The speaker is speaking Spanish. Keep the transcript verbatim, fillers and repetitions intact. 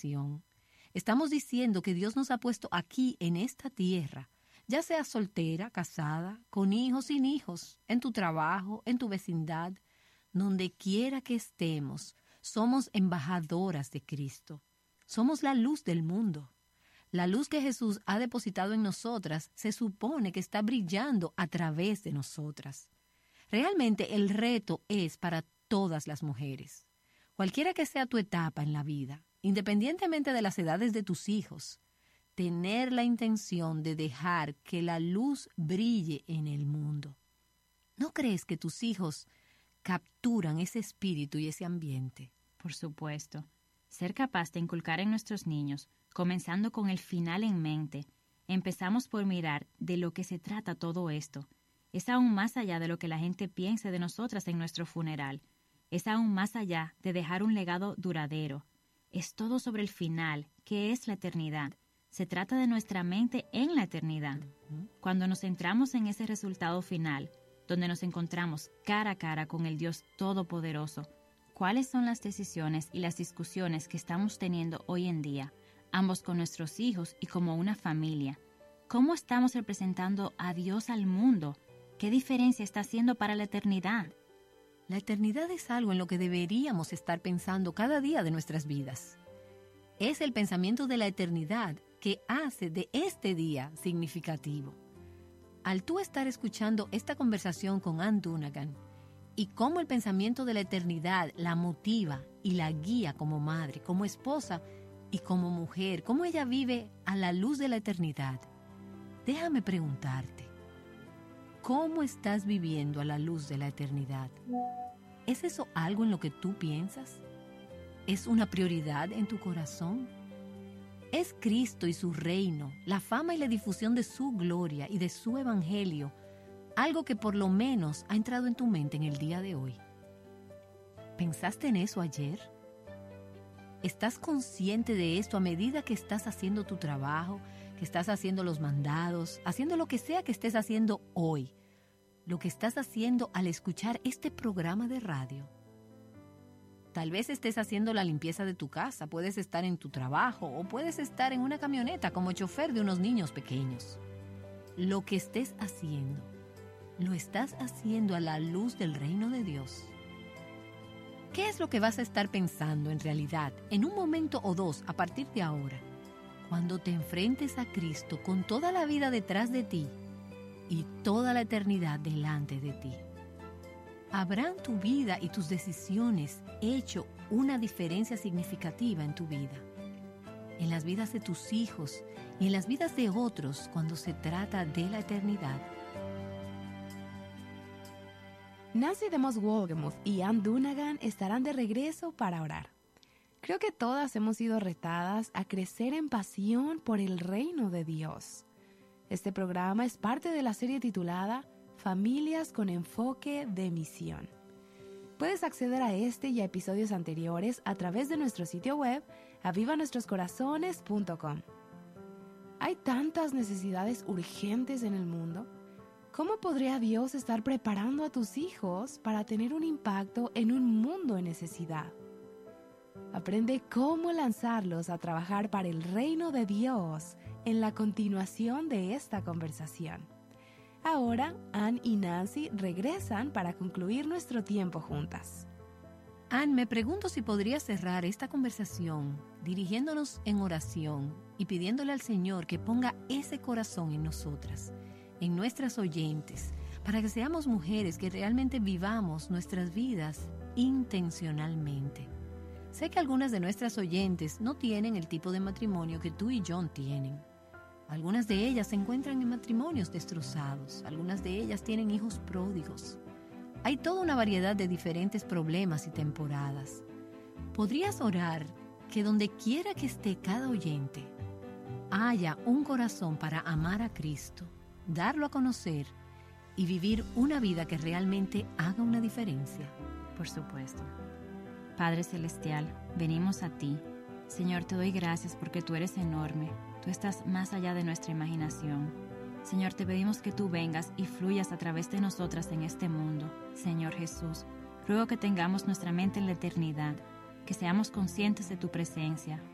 misión. Estamos diciendo que Dios nos ha puesto aquí en esta tierra, ya seas soltera, casada, con hijos, sin hijos, en tu trabajo, en tu vecindad, donde quiera que estemos, somos embajadoras de Cristo. Somos la luz del mundo. La luz que Jesús ha depositado en nosotras se supone que está brillando a través de nosotras. Realmente el reto es para todas las mujeres. Cualquiera que sea tu etapa en la vida, independientemente de las edades de tus hijos, tener la intención de dejar que la luz brille en el mundo. ¿No crees que tus hijos capturan ese espíritu y ese ambiente? Por supuesto. Ser capaz de inculcar en nuestros niños, comenzando con el final en mente, empezamos por mirar de lo que se trata todo esto. Es aún más allá de lo que la gente piense de nosotras en nuestro funeral. Es aún más allá de dejar un legado duradero. Es todo sobre el final, que es la eternidad. Se trata de nuestra mente en la eternidad. Cuando nos centramos en ese resultado final, donde nos encontramos cara a cara con el Dios Todopoderoso, ¿cuáles son las decisiones y las discusiones que estamos teniendo hoy en día, ambos con nuestros hijos y como una familia? ¿Cómo estamos representando a Dios al mundo? ¿Qué diferencia está haciendo para la eternidad? La eternidad es algo en lo que deberíamos estar pensando cada día de nuestras vidas. Es el pensamiento de la eternidad que hace de este día significativo. Al tú estar escuchando esta conversación con Ann Dunagan y cómo el pensamiento de la eternidad la motiva y la guía como madre, como esposa y como mujer, cómo ella vive a la luz de la eternidad, déjame preguntarte, ¿cómo estás viviendo a la luz de la eternidad? ¿Es eso algo en lo que tú piensas? ¿Es una prioridad en tu corazón? ¿Es Cristo y su reino, la fama y la difusión de su gloria y de su evangelio, algo que por lo menos ha entrado en tu mente en el día de hoy? ¿Pensaste en eso ayer? ¿Estás consciente de esto a medida que estás haciendo tu trabajo, que estás haciendo los mandados, haciendo lo que sea que estés haciendo hoy? Lo que estás haciendo al escuchar este programa de radio. Tal vez estés haciendo la limpieza de tu casa, puedes estar en tu trabajo o puedes estar en una camioneta como chofer de unos niños pequeños. Lo que estés haciendo, ¿lo estás haciendo a la luz del reino de Dios? ¿Qué es lo que vas a estar pensando en realidad en un momento o dos a partir de ahora, cuando te enfrentes a Cristo con toda la vida detrás de ti y toda la eternidad delante de ti? ¿Habrán tu vida y tus decisiones hecho una diferencia significativa en tu vida, en las vidas de tus hijos y en las vidas de otros cuando se trata de la eternidad? Nancy DeMoss Wolgemuth y Ann Dunagan estarán de regreso para orar. Creo que todas hemos sido retadas a crecer en pasión por el reino de Dios. Este programa es parte de la serie titulada Familias con enfoque de misión. Puedes acceder a este y a episodios anteriores a través de nuestro sitio web aviva nuestros corazones punto com. Hay tantas necesidades urgentes en el mundo. ¿Cómo podría Dios estar preparando a tus hijos para tener un impacto en un mundo en necesidad? Aprende cómo lanzarlos a trabajar para el reino de Dios en la continuación de esta conversación. Ahora, Ann y Nancy regresan para concluir nuestro tiempo juntas. Ann, me pregunto si podría cerrar esta conversación dirigiéndonos en oración y pidiéndole al Señor que ponga ese corazón en nosotras, en nuestras oyentes, para que seamos mujeres que realmente vivamos nuestras vidas intencionalmente. Sé que algunas de nuestras oyentes no tienen el tipo de matrimonio que tú y John tienen. Algunas de ellas se encuentran en matrimonios destrozados, algunas de ellas tienen hijos pródigos. Hay toda una variedad de diferentes problemas y temporadas. ¿Podrías orar que donde quiera que esté cada oyente, haya un corazón para amar a Cristo, darlo a conocer y vivir una vida que realmente haga una diferencia? Por supuesto. Padre Celestial, venimos a ti. Señor, te doy gracias porque tú eres enorme. Tú estás más allá de nuestra imaginación. Señor, te pedimos que tú vengas y fluyas a través de nosotras en este mundo. Señor Jesús, ruego que tengamos nuestra mente en la eternidad, que seamos conscientes de tu presencia,